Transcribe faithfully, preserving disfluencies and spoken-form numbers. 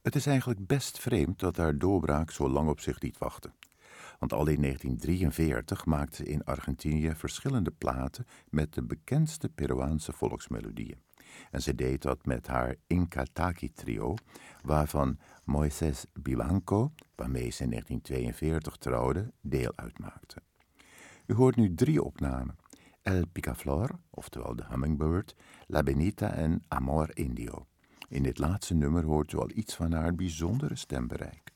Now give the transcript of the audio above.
Het is eigenlijk best vreemd dat haar doorbraak zo lang op zich liet wachten. Want al in negentien drieënveertig maakte ze in Argentinië verschillende platen met de bekendste Peruaanse volksmelodieën. En ze deed dat met haar Inca Taki trio, waarvan Moisés Vivanco, waarmee ze in negentien tweeënveertig trouwde, deel uitmaakte. U hoort nu drie opnamen: El Picaflor, oftewel de Hummingbird, La Benita en Amor Indio. In dit laatste nummer hoort u al iets van haar bijzondere stembereik.